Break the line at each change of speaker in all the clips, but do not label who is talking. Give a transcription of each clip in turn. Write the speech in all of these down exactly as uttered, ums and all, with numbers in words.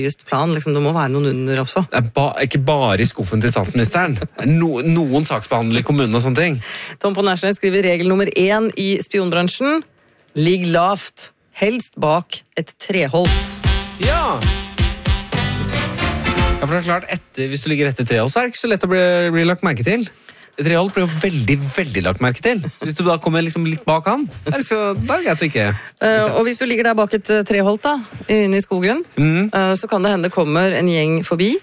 Just plan, liksom, det må være noen under også.
Det er ba, ikke bare i skuffen til statsministeren. No, noen saksbehandler i kommunen og sånne ting.
Tom på Nærsnes skriver regel nummer én i spionbransjen. Ligg lavt, helst bak et treholt.
Ja! Ja, for det er klart, etter, hvis du ligger etter trehold, så er det ikke så lett å bli, bli lagt merke til. Et trehold blir jo veldig, veldig lagt merke til. Så hvis du da kommer liksom litt bak han, er det så, da er det greit å ikke...
Uh, og hvis du ligger der bak et uh, treholt da, inne i skogen, mm. uh, så kan det hende det kommer en gjeng forbi,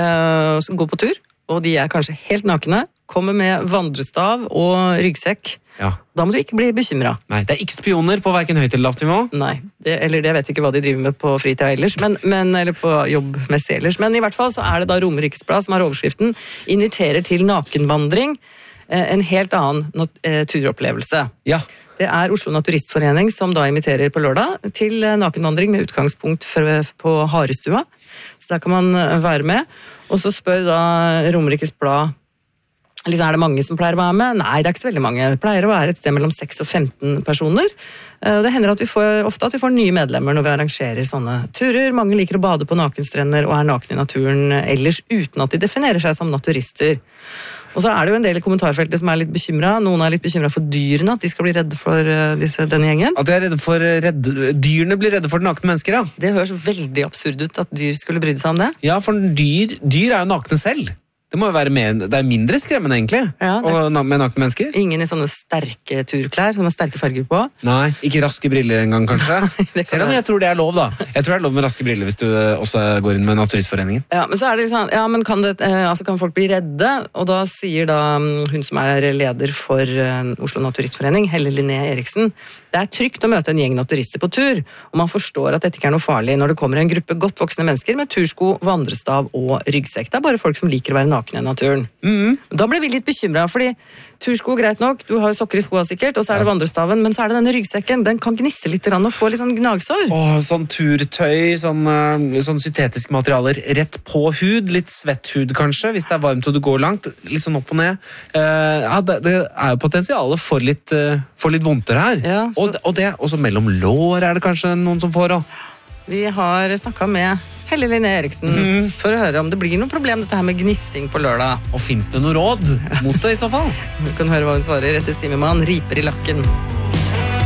uh, som går på tur, og de er kanskje helt nakne, kommer med vandrestav og ryggsekk.
Ja.
Da må du ikke bli bekymret.
Nei, det er ikke spioner på hverken høyt eller lavt nivå.
Nei, det, eller det vet vi ikke hva de driver med på fritida ellers, men, men, eller på jobbmessig ellers. Men i hvert fall så er det da Romeriksblad som har overskriften inviterer til nakenvandring, en helt annen not- turopplevelse.
Ja.
Det er Oslo Naturistforening som da inviterer på lørdag til nakenvandring med utgangspunkt på Harestua. Så der kan man være med. Og så spør da Romerikes Blad, liksom er det mange som pleier å være med? Nei, det er ikke så veldig mange. Det pleier å være et sted mellom seks og femten personer. Det hender at vi får, ofte at vi får nye medlemmer når vi arrangerer sånne turer. Mange liker å bade på nakenstrender og er nakne i naturen ellers uten at de definerer seg som naturister. Og så er det jo en del i kommentarfeltet som er litt bekymret. Noen er litt bekymret for dyrene, at de skal bli redde for disse, denne gjengen.
At de er redde for redde, dyrene blir redde for nakne mennesker, ja.
Det høres veldig absurd ut at dyr skulle bry seg om det.
Ja, for dyr, dyr er jo nakne selv. Det må jo være mer, det er mindre skremmende egentlig,
ja, det,
og med nakne mennesker.
Ingen i sånne sterke turklær, som har sterke farger på.
Nei, ikke raske briller engang kanskje. Selv om jeg tror det er lov da. Jeg tror det er lov med raske briller hvis du også går inn med Naturistforeningen.
Ja, men så er det sånn, ja, men kan, det, altså kan folk bli redde? Og da sier da hun som er leder for Oslo Naturistforening, Helle Linné Eriksen, det er trygt å møte en gjeng naturister på tur, og man forstår at dette ikke er noe farlig når det kommer en gruppe godt voksne mennesker med tursko, vandrestav og ryggsekk. Det er bare folk som liker å være nakne i naturen. Mm. Da ble vi litt bekymret, fordi tursko greit nok, du har jo sokker i skoa sikkert, og så er det vandrestaven, men så er det denne ryggsekken, den kan gnisse litt og få litt sånn gnagsår.
Åh, sånn turtøy, sånn, sånn syntetiske materialer, rett på hud, litt svett hud kanskje, hvis det er varmt og du går langt, litt sånn opp og ned. Uh, ja, det, det er jo potensialet for litt, uh, for litt vondter her. Ja, så... og, og det, også mellom lår er det kanskje noen som får også.
Vi har snakket med Helle Linné Eriksen mm. for å høre om det blir noe problem dette her med gnissing på lørdag.
Og finnes det noe råd mot det i så fall?
Du kan høre hva hun svarer etter Simemann, riper i lakken.